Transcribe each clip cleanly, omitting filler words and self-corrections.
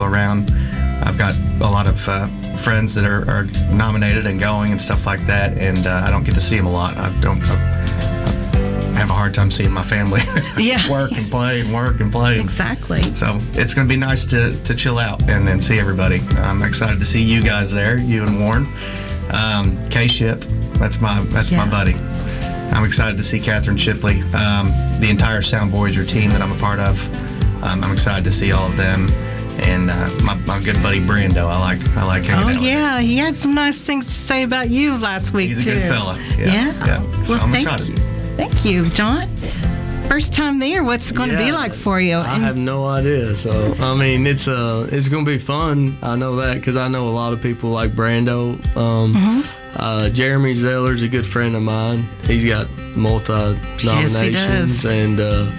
around. I've got a lot of friends that are nominated and going and stuff like that, and I don't get to see them a lot. I have a hard time seeing my family work and play and work and play. Exactly. So it's going to be nice to chill out and see everybody. I'm excited to see you guys there, you and Warren. K-Ship, that's my buddy. I'm excited to see Catherine Shipley, the entire Sound Voyager team that I'm a part of. I'm excited to see all of them. And my good buddy Brando, I like hanging out with him. He had some nice things to say about you last week, He's too. a good fella. Yeah. So I'm excited. Thank you, John. First time there, what's it going to be like for you? I have no idea. So, I mean, it's going to be fun. I know that because I know a lot of people like Brando. Jeremy Zeller's a good friend of mine. He's got multi-nominations. And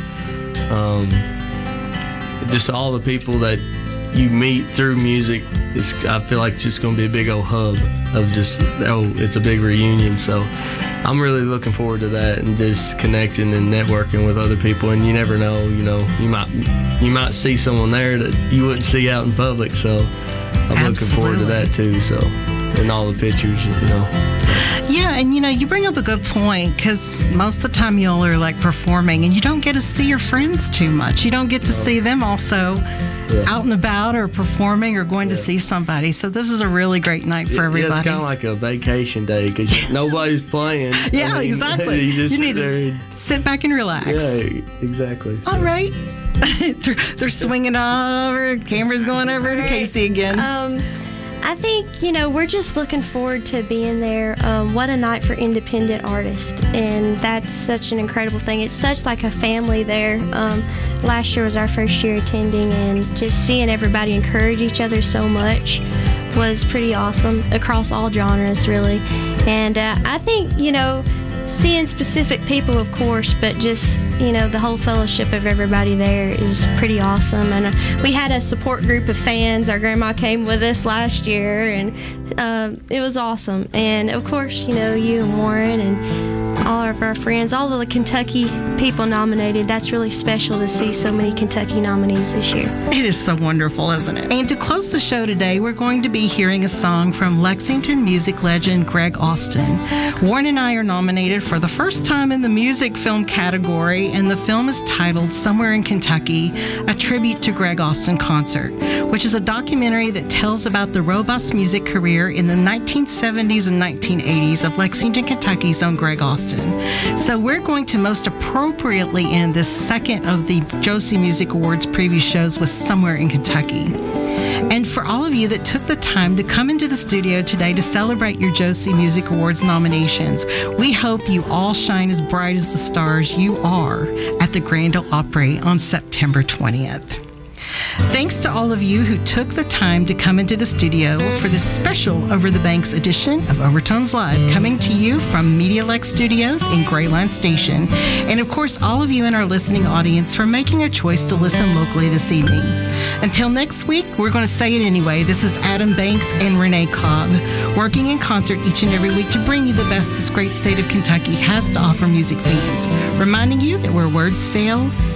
just all the people that you meet through music, I feel like it's just going to be a big old hub of it's a big reunion. So I'm really looking forward to that and just connecting and networking with other people. And you never know, you might see someone there that you wouldn't see out in public. So I'm looking forward to that too. So, and all the pictures, Yeah, and you bring up a good point because most of the time y'all are like performing and you don't get to see your friends too much. You don't get to see them also out and about or performing or going to see somebody. So this is a really great night for everybody. Yeah, it's kind of like a vacation day because nobody's playing. Yeah, exactly. You just need to sit back and relax. Yeah, exactly. So. All right. they're swinging over. Camera's going over to Casey again. I think, we're just looking forward to being there. What a night for independent artists. And that's such an incredible thing. It's such like a family there. Last year was our first year attending, and just seeing everybody encourage each other so much was pretty awesome across all genres, really. And I think, seeing specific people, of course, but just, the whole fellowship of everybody there is pretty awesome. And we had a support group of fans. Our grandma came with us last year, and it was awesome. And, of course, you and Warren and all of our friends, all of the Kentucky people nominated. That's really special to see so many Kentucky nominees this year. It is so wonderful, isn't it? And to close the show today, we're going to be hearing a song from Lexington music legend Greg Austin. Warren and I are nominated for the first time in the music film category, and the film is titled Somewhere in Kentucky, a tribute to Greg Austin concert, which is a documentary that tells about the robust music career in the 1970s and 1980s of Lexington, Kentucky's own Greg Austin. So we're going to most appropriately end this second of the Josie Music Awards preview shows with Somewhere in Kentucky. And for all of you that took the time to come into the studio today to celebrate your Josie Music Awards nominations, we hope you all shine as bright as the stars you are at the Grand Ole Opry on September 20th. Thanks to all of you who took the time to come into the studio for this special Over the Banks edition of Overtones Live, coming to you from Media Lex Studios in Grayline Station. And of course, all of you in our listening audience for making a choice to listen locally this evening. Until next week, we're going to say it anyway. This is Adam Banks and Renee Cobb, working in concert each and every week to bring you the best this great state of Kentucky has to offer music fans. Reminding you that where words fail,